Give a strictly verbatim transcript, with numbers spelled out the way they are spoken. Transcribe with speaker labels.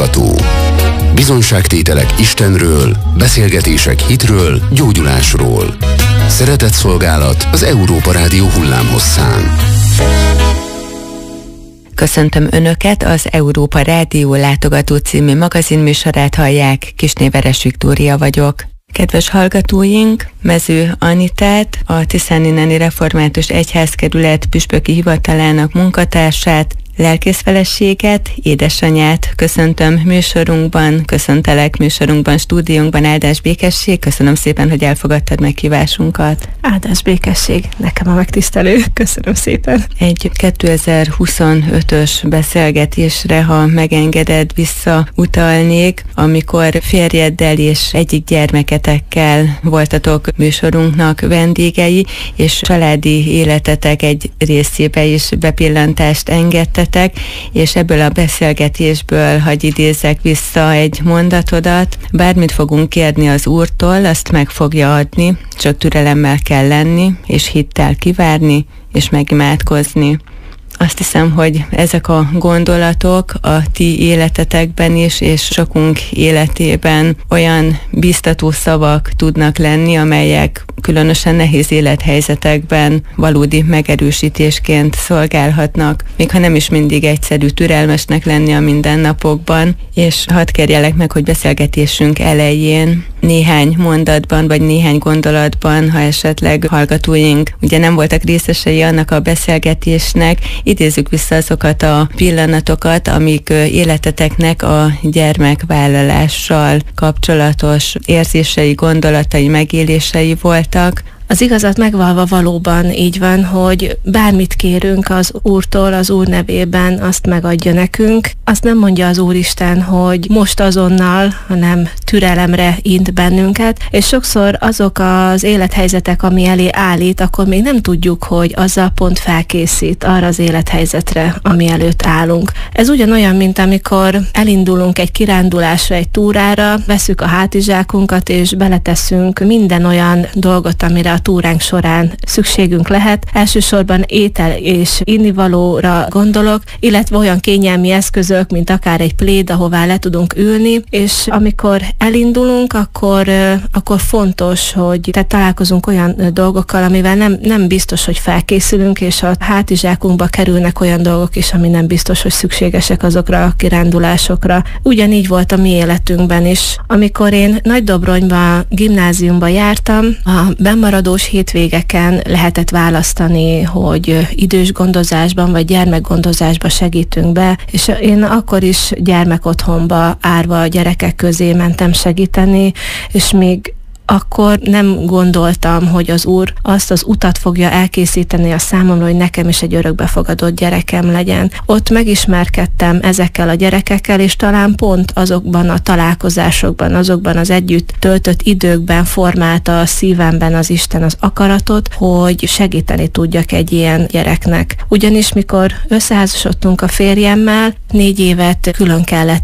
Speaker 1: támogató. Bizonyságtételek Istenről, beszélgetések hitről, gyógyulásról. Szeretetszolgálat az Európa Rádió hullámhosszán.
Speaker 2: Köszöntöm Önöket, az Európa Rádió Látogató című magazinműsorát hallják, Kisné Veres Viktória vagyok. Kedves hallgatóink, Mező Anitát, a Tiszáni Neni Református Egyházkerület püspöki hivatalának munkatársát, lelkészfeleséget, édesanyát köszöntöm műsorunkban, köszöntelek műsorunkban, stúdiónkban. Áldás békesség, köszönöm szépen, hogy elfogadtad meghívásunkat.
Speaker 3: Áldás békesség, nekem a megtisztelő, köszönöm szépen.
Speaker 2: Egy kétezer-huszonötös beszélgetésre, ha megengeded, visszautalnék, amikor férjeddel és egyik gyermeketekkel voltatok műsorunknak vendégei, és családi életetek egy részébe is bepillantást engedtetek, és ebből a beszélgetésből hadd idézzek vissza egy mondatodat. Bármit fogunk kérni az Úrtól, azt meg fogja adni, csak türelemmel kell lenni, és hittel kivárni, és megimádkozni. Azt hiszem, hogy ezek a gondolatok a ti életetekben is, és sokunk életében olyan biztató szavak tudnak lenni, amelyek különösen nehéz élethelyzetekben valódi megerősítésként szolgálhatnak, még ha nem is mindig egyszerű türelmesnek lenni a mindennapokban. És hadd kérjelek meg, hogy beszélgetésünk elején néhány mondatban, vagy néhány gondolatban, ha esetleg hallgatóink ugye nem voltak részesei annak a beszélgetésnek, idézzük vissza azokat a pillanatokat, amik életeteknek a gyermekvállalással kapcsolatos érzései, gondolatai, megélései voltak.
Speaker 3: Az igazat megvalva valóban így van, hogy bármit kérünk az Úrtól, az Úr nevében, azt megadja nekünk. Azt nem mondja az Úristen, hogy most azonnal, hanem türelemre int bennünket, és sokszor azok az élethelyzetek, ami elé állít, akkor még nem tudjuk, hogy azzal pont felkészít arra az élethelyzetre, ami előtt állunk. Ez ugyanolyan, mint amikor elindulunk egy kirándulásra, egy túrára, veszük a hátizsákunkat, és beletesszünk minden olyan dolgot, amire a túránk során szükségünk lehet. Elsősorban étel és innivalóra gondolok, illetve olyan kényelmi eszközök, mint akár egy pléd, ahová le tudunk ülni, és amikor elindulunk, akkor, akkor fontos, hogy tehát találkozunk olyan dolgokkal, amivel nem, nem biztos, hogy felkészülünk, és a hátizsákunkba kerülnek olyan dolgok is, ami nem biztos, hogy szükségesek azokra a kirándulásokra. Ugyanígy volt a mi életünkben is. Amikor én Nagydobronyba, gimnáziumba jártam, a bennmaradó hétvégeken lehetett választani, hogy idős gondozásban vagy gyermekgondozásban segítünk be, és én akkor is gyermekotthonba árva a gyerekek közé mentem segíteni, és még akkor nem gondoltam, hogy az Úr azt az utat fogja elkészíteni a számomra, hogy nekem is egy örökbefogadott gyerekem legyen. Ott megismerkedtem ezekkel a gyerekekkel, és talán pont azokban a találkozásokban, azokban az együtt töltött időkben formálta a szívemben az Isten az akaratot, hogy segíteni tudjak egy ilyen gyereknek. Ugyanis mikor összeházasodtunk a férjemmel, négy évet külön kellett